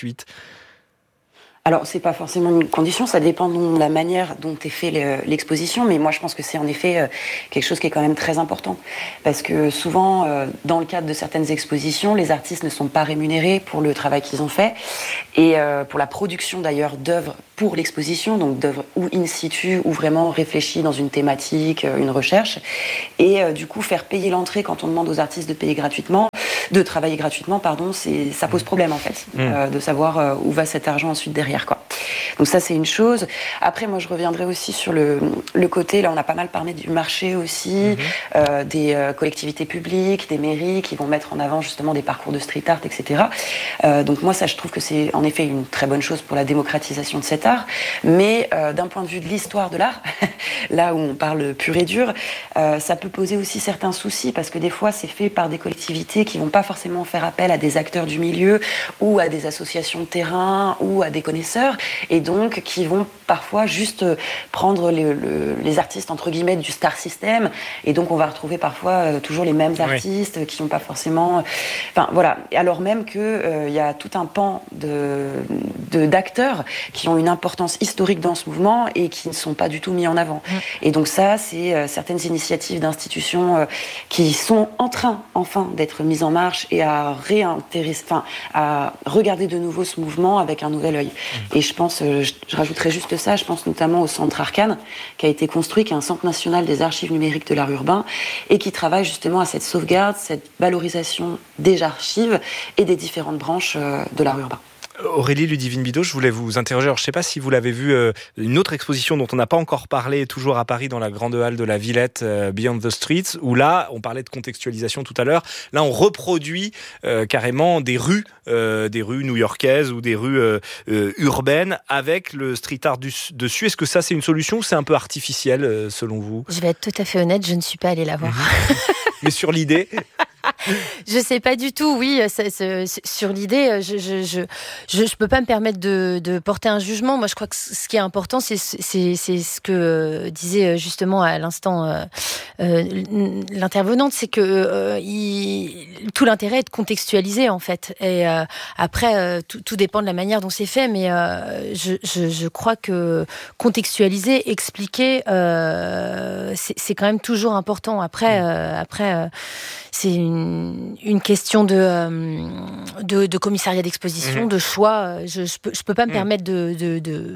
Alors, c'est pas forcément une condition, ça dépend de la manière dont est fait l'exposition, mais moi je pense que c'est en effet quelque chose qui est quand même très important. Parce que souvent, dans le cadre de certaines expositions, les artistes ne sont pas rémunérés pour le travail qu'ils ont fait, et pour la production d'ailleurs d'œuvres pour l'exposition, donc d'œuvres ou in situ, ou vraiment réfléchies dans une thématique, une recherche, et du coup faire payer l'entrée quand on demande aux artistes de payer gratuitement, de travailler gratuitement, pardon, c'est, ça pose problème en fait, mmh. euh, de savoir euh, où va cet argent ensuite derrière, quoi. Donc ça c'est une chose. Après moi je reviendrai aussi sur le, le côté, là on a pas mal parlé du marché aussi, mmh. euh, des euh, collectivités publiques, des mairies qui vont mettre en avant justement des parcours de street art, et cetera. Euh, donc moi ça je trouve que c'est en effet une très bonne chose pour la démocratisation de cet art, mais euh, d'un point de vue de l'histoire de l'art, là où on parle pur et dur, euh, ça peut poser aussi certains soucis parce que des fois c'est fait par des collectivités qui vont pas forcément faire appel à des acteurs du milieu ou à des associations de terrain ou à des connaisseurs, et donc qui vont parfois juste prendre les, le, les artistes entre guillemets du star system, et donc on va retrouver parfois euh, toujours les mêmes artistes oui. qui n'ont pas forcément, enfin voilà, alors même que euh, il y a tout un pan de, de d'acteurs qui ont une importance historique dans ce mouvement et qui ne sont pas du tout mis en avant. Mmh. Et donc ça, c'est euh, certaines initiatives d'institutions euh, qui sont en train enfin d'être mises en marche et à réintéresser, enfin à regarder de nouveau ce mouvement avec un nouvel œil. Mmh. Et je pense, je, je rajouterais juste ça, je pense notamment au Centre Arcane, qui a été construit, qui est un centre national des archives numériques de l'art urbain, et qui travaille justement à cette sauvegarde, cette valorisation des archives et des différentes branches de l'art urbain. Aurélie Ludivine-Bidault, je voulais vous interroger. Alors, je ne sais pas si vous l'avez vu, euh, une autre exposition dont on n'a pas encore parlé, toujours à Paris, dans la grande halle de la Villette, euh, Beyond the Streets, où là, on parlait de contextualisation tout à l'heure. Là, on reproduit euh, carrément des rues, euh, des rues new-yorkaises ou des rues euh, euh, urbaines avec le street art du, dessus. Est-ce que ça, c'est une solution ou c'est un peu artificiel, euh, selon vous ? Je vais être tout à fait honnête, je ne suis pas allée la voir. Mais sur l'idée Je sais pas du tout, oui, c'est, c'est, c'est, sur l'idée, je je, je je je peux pas me permettre de, de porter un jugement. Moi, je crois que ce qui est important, c'est c'est c'est ce que disait justement à l'instant euh, euh, l'intervenante, c'est que euh, il, tout l'intérêt est de contextualiser en fait. Et euh, après, euh, tout, tout dépend de la manière dont c'est fait, mais euh, je, je je crois que contextualiser, expliquer, euh, c'est c'est quand même toujours important. Après, euh, après, euh, c'est une, une question de, euh, de, de commissariat d'exposition, mmh. de choix. Je ne peux, je peux pas me mmh. permettre de, de, de,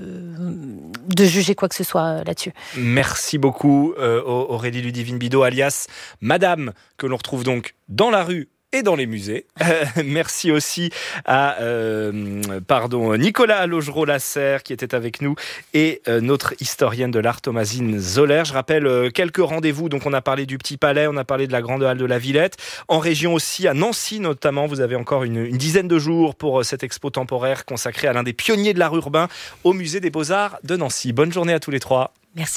de juger quoi que ce soit là-dessus. Merci beaucoup euh, Aurélie Ludivine-Bidault, alias Madame, que l'on retrouve donc dans la rue et dans les musées. Euh, merci aussi à euh, pardon, Nicolas Laugereau-Lasserre qui était avec nous et euh, notre historienne de l'art Thomasine Zoller. Je rappelle euh, quelques rendez-vous. Donc on a parlé du Petit Palais, on a parlé de la Grande Halle de la Villette. En région aussi, à Nancy notamment, vous avez encore une, une dizaine de jours pour euh, cette expo temporaire consacrée à l'un des pionniers de l'art urbain au Musée des Beaux-Arts de Nancy. Bonne journée à tous les trois. Merci.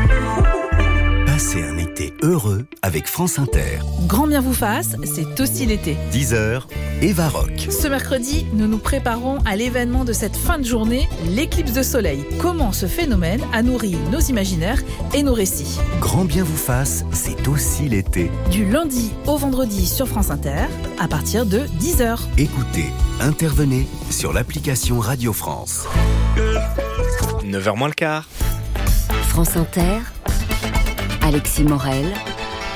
Passez un été heureux avec France Inter. Grand bien vous fasse, c'est aussi l'été. dix heures, Eva Rock. Ce mercredi, nous nous préparons à l'événement de cette fin de journée, l'éclipse de soleil. Comment ce phénomène a nourri nos imaginaires et nos récits. Grand bien vous fasse, c'est aussi l'été. Du lundi au vendredi sur France Inter, à partir de dix heures. Écoutez, intervenez sur l'application Radio France. neuf heures moins le quart. France Inter, Alexis Morel,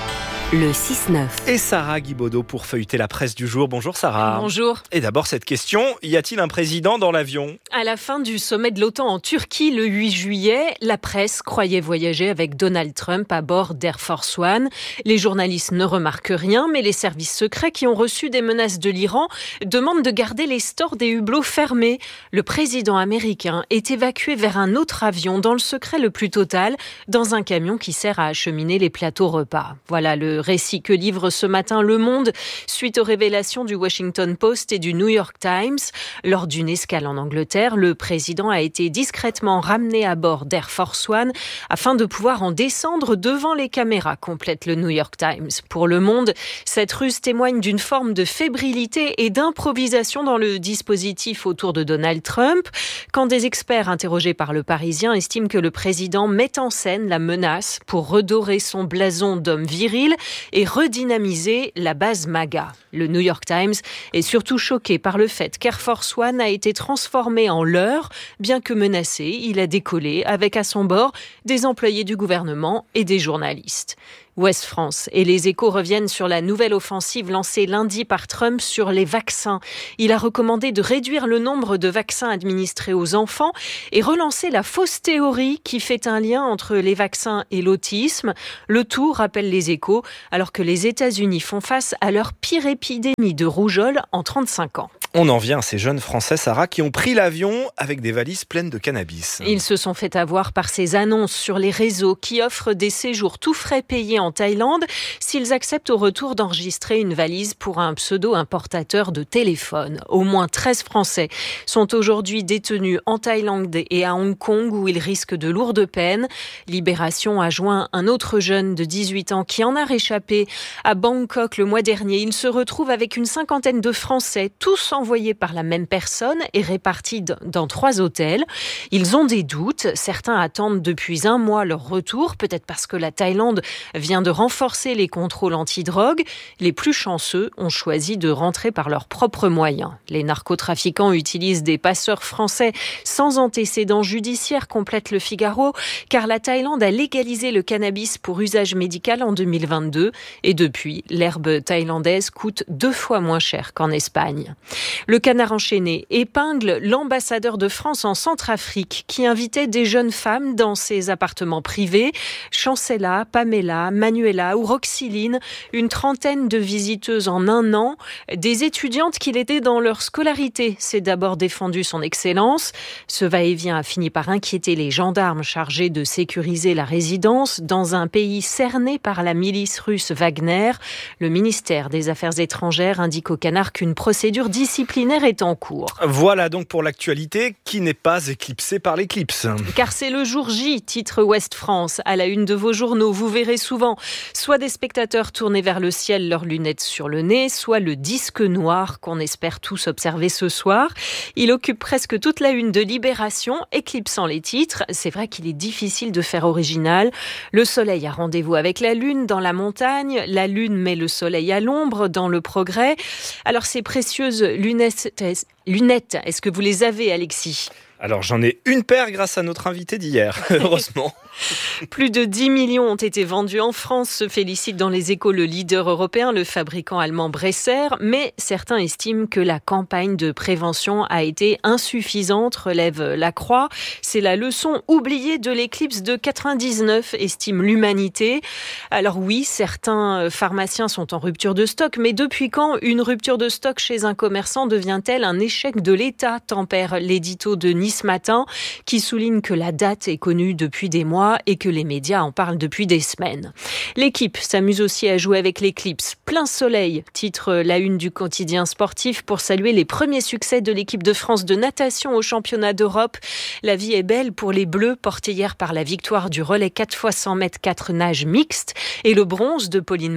Le six neuf. Et Sarah Guibaudot pour feuilleter la presse du jour. Bonjour Sarah. Bonjour. Et d'abord cette question, y a-t-il un président dans l'avion ? À la fin du sommet de l'OTAN en Turquie le huit juillet, la presse croyait voyager avec Donald Trump à bord d'Air Force One. Les journalistes ne remarquent rien, mais les services secrets qui ont reçu des menaces de l'Iran demandent de garder les stores des hublots fermés. Le président américain est évacué vers un autre avion dans le secret le plus total, dans un camion qui sert à acheminer les plateaux repas. Voilà le récit que livre ce matin Le Monde suite aux révélations du Washington Post et du New York Times. Lors d'une escale en Angleterre, le président a été discrètement ramené à bord d'Air Force One afin de pouvoir en descendre devant les caméras, complète le New York Times. Pour Le Monde, cette ruse témoigne d'une forme de fébrilité et d'improvisation dans le dispositif autour de Donald Trump. Quand des experts interrogés par Le Parisien estiment que le président met en scène la menace pour redorer son blason d'homme viril et redynamiser la base MAGA. Le New York Times est surtout choqué par le fait qu'Air Force One a été transformé en leurre. Bien que menacé, il a décollé avec à son bord des employés du gouvernement et des journalistes. Ouest France et les Échos reviennent sur la nouvelle offensive lancée lundi par Trump sur les vaccins. Il a recommandé de réduire le nombre de vaccins administrés aux enfants et relancer la fausse théorie qui fait un lien entre les vaccins et l'autisme. Le tout, rappellent les Échos, alors que les États-Unis font face à leur pire épidémie de rougeole en trente-cinq ans. On en vient à ces jeunes Français, Sarah, qui ont pris l'avion avec des valises pleines de cannabis. Ils se sont fait avoir par ces annonces sur les réseaux qui offrent des séjours tout frais payés en Thaïlande s'ils acceptent au retour d'enregistrer une valise pour un pseudo-importateur de téléphone. Au moins treize Français sont aujourd'hui détenus en Thaïlande et à Hong Kong où ils risquent de lourdes peines. Libération a joint un autre jeune de dix-huit ans qui en a réchappé à Bangkok le mois dernier. Il se retrouve avec une cinquantaine de Français, tous en envoyés par la même personne et répartis dans trois hôtels. Ils ont des doutes. Certains attendent depuis un mois leur retour, peut-être parce que la Thaïlande vient de renforcer les contrôles antidrogue. Les plus chanceux ont choisi de rentrer par leurs propres moyens. Les narcotrafiquants utilisent des passeurs français sans antécédents judiciaires, complète Le Figaro, car la Thaïlande a légalisé le cannabis pour usage médical en deux mille vingt-deux et depuis, l'herbe thaïlandaise coûte deux fois moins cher qu'en Espagne. Le Canard enchaîné épingle l'ambassadeur de France en Centrafrique qui invitait des jeunes femmes dans ses appartements privés. Chancella, Pamela, Manuela ou Roxyline, une trentaine de visiteuses en un an. Des étudiantes qu'il était dans leur scolarité, s'est d'abord défendu son excellence. Ce va-et-vient a fini par inquiéter les gendarmes chargés de sécuriser la résidence dans un pays cerné par la milice russe Wagner. Le ministère des Affaires étrangères indique au Canard qu'une procédure disciplinaire est en cours. Voilà donc pour l'actualité qui n'est pas éclipsée par l'éclipse. Car c'est le jour J, titre Ouest France. À la une de vos journaux, vous verrez souvent soit des spectateurs tournés vers le ciel, leurs lunettes sur le nez, soit le disque noir qu'on espère tous observer ce soir. Il occupe presque toute la une de Libération, éclipsant les titres. C'est vrai qu'il est difficile de faire original. Le soleil a rendez-vous avec la lune dans la montagne. La lune met le soleil à l'ombre dans le Progrès. Alors ces précieuses lunettes Lunettes, est-ce que vous les avez, Alexis ? Alors j'en ai une paire grâce à notre invité d'hier, heureusement. Plus de dix millions ont été vendus en France, se félicite dans les Échos le leader européen, le fabricant allemand Bresser, mais certains estiment que la campagne de prévention a été insuffisante, relève La Croix. C'est la leçon oubliée de l'éclipse de quatre-vingt-dix-neuf, estime l'Humanité. Alors oui, certains pharmaciens sont en rupture de stock, mais depuis quand une rupture de stock chez un commerçant devient-elle un échec de l'État, tempère l'édito de Nice Matin, qui souligne que la date est connue depuis des mois et que les médias en parlent depuis des semaines. L'équipe s'amuse aussi à jouer avec l'éclipse. Plein soleil, titre la une du quotidien sportif pour saluer les premiers succès de l'équipe de France de natation au championnat d'Europe. La vie est belle pour les Bleus, portés hier par la victoire du relais quatre fois cent mètres quatre nages mixte et le bronze de Pauline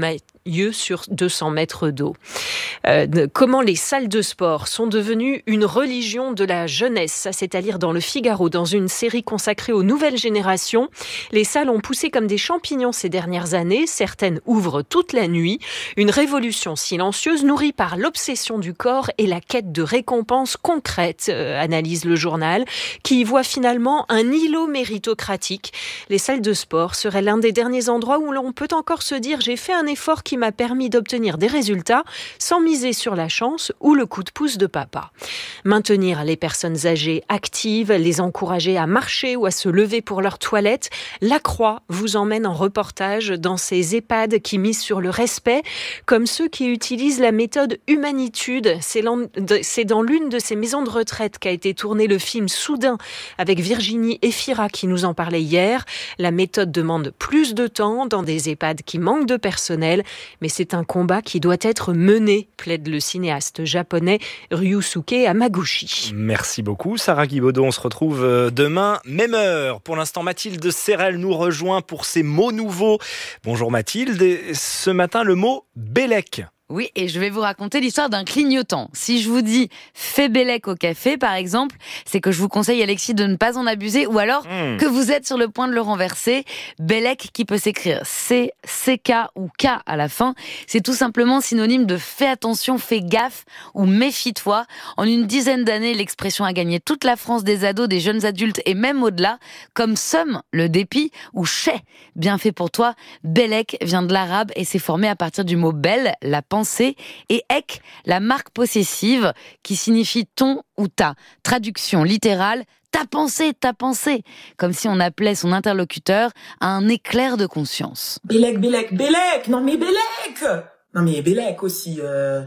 lieux sur deux cents mètres d'eau. Euh, comment les salles de sport sont devenues une religion de la jeunesse. Ça, c'est à lire dans le Figaro, dans une série consacrée aux nouvelles générations. Les salles ont poussé comme des champignons ces dernières années. Certaines ouvrent toute la nuit. Une révolution silencieuse nourrie par l'obsession du corps et la quête de récompenses concrètes, euh, analyse le journal, qui y voit finalement un îlot méritocratique. Les salles de sport seraient l'un des derniers endroits où l'on peut encore se dire « j'ai fait un effort qui m'a permis d'obtenir des résultats » sans miser sur la chance ou le coup de pouce de papa. Maintenir les personnes âgées actives, les encourager à marcher ou à se lever pour leur toilette. La Croix vous emmène en reportage dans ces EHPAD qui misent sur le respect, comme ceux qui utilisent la méthode Humanitude. C'est dans l'une de ces maisons de retraite qu'a été tourné le film Soudain avec Virginie Efira qui nous en parlait hier. La méthode demande plus de temps dans des EHPAD qui manquent de personnel, mais c'est un combat qui doit être mené, plaide le cinéaste japonais Ryusuke Hamaguchi. Merci beaucoup Sarah Guibaudot, on se retrouve demain, même heure. Pour l'instant, Mathilde Serrel nous rejoint pour ses mots nouveaux. Bonjour Mathilde, et ce matin le mot Bélec. Oui, et je vais vous raconter l'histoire d'un clignotant. Si je vous dis « fais Bélec au café », par exemple, c'est que je vous conseille, Alexis, de ne pas en abuser, ou alors mmh. que vous êtes sur le point de le renverser. Bélec, qui peut s'écrire C, C K ou K à la fin, c'est tout simplement synonyme de « fais attention, fais gaffe » ou « méfie-toi ». En une dizaine d'années, l'expression a gagné toute la France, des ados, des jeunes adultes et même au-delà, comme somme, le dépit, ou chais, bien fait pour toi. Bélec vient de l'arabe et s'est formé à partir du mot « belle », la pensée, et ek, la marque possessive qui signifie ton ou ta. Traduction littérale, ta pensée, ta pensée. Comme si on appelait son interlocuteur à un éclair de conscience. Bélec, Bélec, Bélec, non mais Bélec. Non mais Bélec aussi, euh,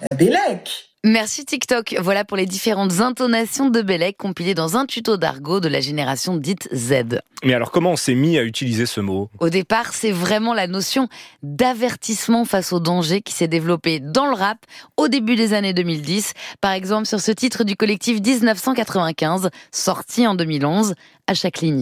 Bélec. Merci TikTok. Voilà pour les différentes intonations de Bélec compilées dans un tuto d'argot de la génération dite Z. Mais alors comment on s'est mis à utiliser ce mot ? Au départ, c'est vraiment la notion d'avertissement face au danger qui s'est développée dans le rap au début des années deux mille dix. Par exemple, sur ce titre du collectif dix-neuf cent quatre-vingt-quinze, sorti en deux mille onze, à chaque ligne.